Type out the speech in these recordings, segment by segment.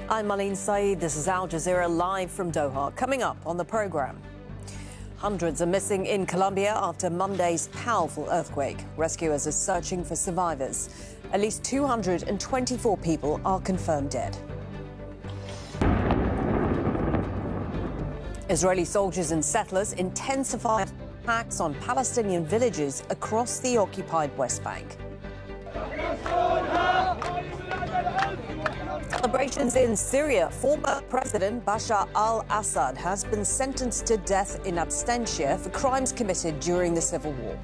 I'm Marlene Saeed. This is Al Jazeera live from Doha. Coming up on the programme. Hundreds are missing in Colombia after Monday's powerful earthquake. Rescuers are searching for survivors. At least 224 people are confirmed dead. Israeli soldiers and settlers intensified attacks on Palestinian villages across the occupied West Bank. Celebrations in Syria. Former President Bashar al-Assad has been sentenced to death in absentia for crimes committed during the civil war.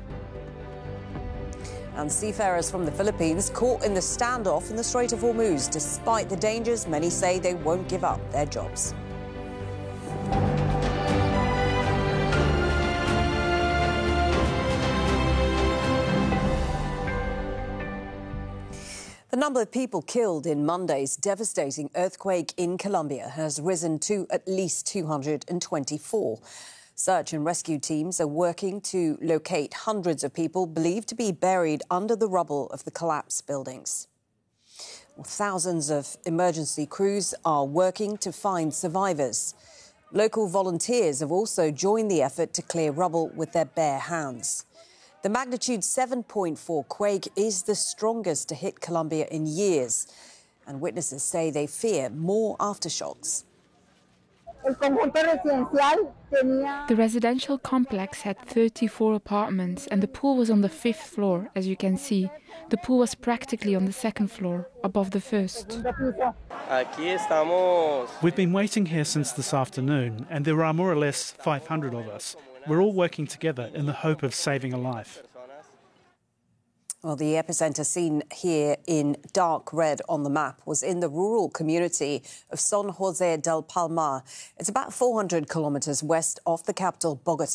And seafarers from the Philippines caught in the standoff in the Strait of Hormuz. Despite the dangers, many say they won't give up their jobs. The number of people killed in Monday's devastating earthquake in Colombia has risen to at least 224. Search and rescue teams are working to locate hundreds of people believed to be buried under the rubble of the collapsed buildings. Thousands of emergency crews are working to find survivors. Local volunteers have also joined the effort to clear rubble with their bare hands. The magnitude 7.4 quake is the strongest to hit Colombia in years, and witnesses say they fear more aftershocks. The residential complex had 34 apartments and the pool was on the 5th floor, as you can see. The pool was practically on the 2nd floor, above the 1st. We've been waiting here since this afternoon, and there are more or less 500 of us. We're all working together in the hope of saving a life. Well, the epicenter seen here in dark red on the map was in the rural community of San Jose del Palmar. It's about 400 kilometers west of the capital, Bogota.